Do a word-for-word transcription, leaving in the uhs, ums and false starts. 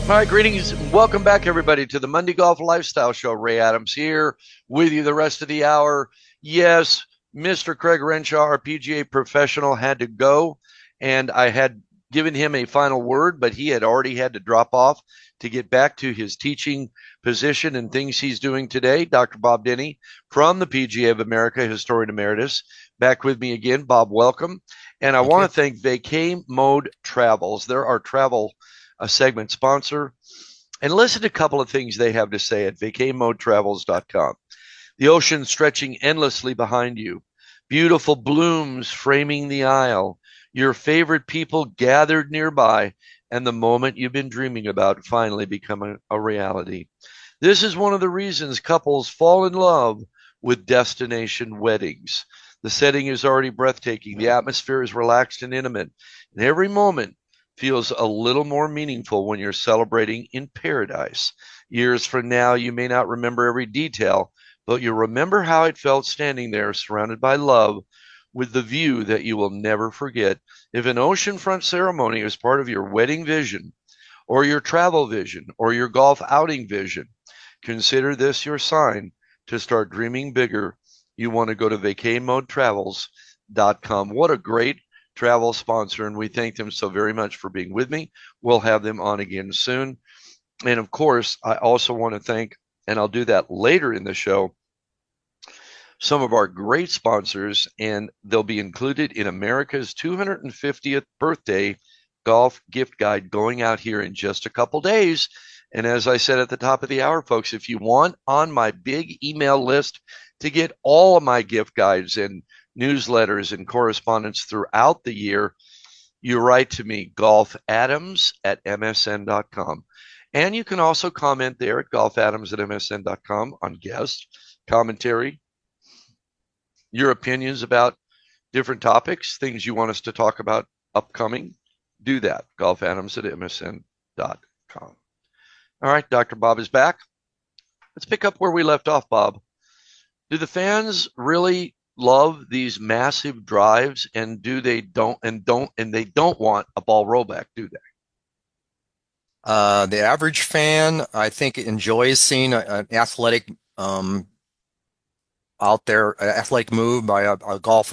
All right, greetings. Welcome back, everybody, to the Monday Golf Lifestyle Show. Ray Adams here with you the rest of the hour. Yes, Mister Craig Renshaw, our P G A professional, had to go, and I had given him a final word, but he had already had to drop off to get back to his teaching position and things he's doing today. Doctor Bob Denny from the P G A of America, Historian Emeritus, back with me again. Bob, welcome. And I Thank want you. to thank Vacay Mode Travels. They're our travel a segment sponsor. And listen to a couple of things they have to say at vacay mode travels dot com. The ocean stretching endlessly behind you, beautiful blooms framing the aisle, your favorite people gathered nearby, and the moment you've been dreaming about finally becoming a reality. This is one of the reasons couples fall in love with destination weddings. The setting is already breathtaking, the atmosphere is relaxed and intimate, and every moment feels a little more meaningful when you're celebrating in paradise. Years from now, you may not remember every detail, but you'll remember how it felt standing there surrounded by love with the view that you will never forget. If an oceanfront ceremony is part of your wedding vision, or your travel vision, or your golf outing vision, consider this your sign to start dreaming bigger. You want to go to vacay mode travels dot com. What a great travel sponsor, and we thank them so very much for being with me. We'll have them on again soon. And of course, I also want to thank, and I'll do that later in the show, some of our great sponsors, and they'll be included in America's two hundred fiftieth birthday golf gift guide going out here in just a couple days. And as I said at the top of the hour, folks, if you want on my big email list to get all of my gift guides and newsletters and correspondence throughout the year, you write to me, golfadams at m s n dot com. And you can also comment there at golfadams at m s n dot com on guest commentary, your opinions about different topics, things you want us to talk about upcoming. Do that, golfadams at m s n dot com. All right, Doctor Bob is back. Let's pick up where we left off, Bob. Do the fans really love these massive drives, and do they don't and don't and they don't want a ball rollback, do they? Uh, the average fan, I think, enjoys seeing a, an athletic um, out there, an athletic move by a, a golfer.